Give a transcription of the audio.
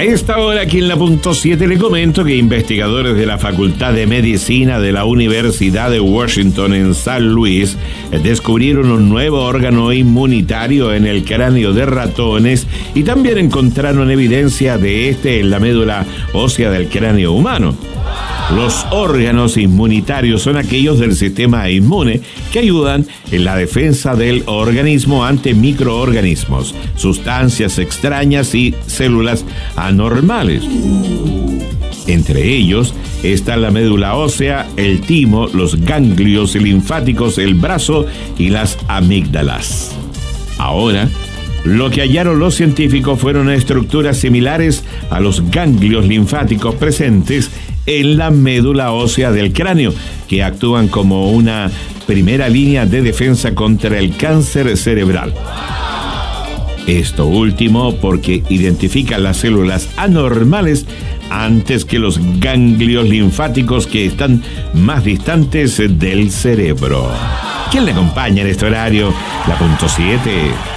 A esta hora aquí en la punto 7 le comento que investigadores de la Facultad de Medicina de la Universidad de Washington en San Luis descubrieron un nuevo órgano inmunitario en el cráneo de ratones y también encontraron evidencia de este en la médula ósea del cráneo humano. Los órganos inmunitarios son aquellos del sistema inmune que ayudan en la defensa del organismo ante microorganismos, sustancias extrañas y células anormales. Entre ellos están la médula ósea, el timo, los ganglios linfáticos, el brazo y las amígdalas. Ahora, lo que hallaron los científicos fueron estructuras similares a los ganglios linfáticos presentes en la médula ósea del cráneo, que actúan como una primera línea de defensa contra el cáncer cerebral. Esto último porque identifican las células anormales antes que los ganglios linfáticos que están más distantes del cerebro. ¿Quién le acompaña en este horario? La punto 7.